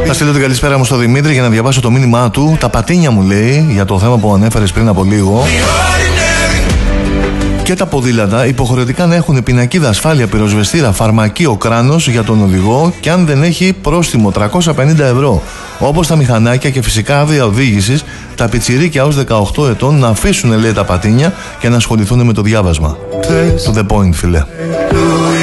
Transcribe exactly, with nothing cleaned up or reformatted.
Θα στείλω την καλησπέρα μου στο Δημήτρη για να διαβάσω το μήνυμά του. Τα πατίνια μου λέει για το θέμα που ανέφερες πριν από λίγο. Και τα ποδήλατα υποχρεωτικά να έχουν πινακίδα ασφάλεια, πυροσβεστήρα, φαρμακείο, κράνος για τον οδηγό και αν δεν έχει πρόστιμο τριακόσια πενήντα ευρώ. Όπως τα μηχανάκια και φυσικά άδεια οδήγησης, τα πιτσιρίκια ως δεκαοκτώ ετών να αφήσουν λέει τα πατίνια και να ασχοληθούν με το διάβασμα. To the point, φίλε.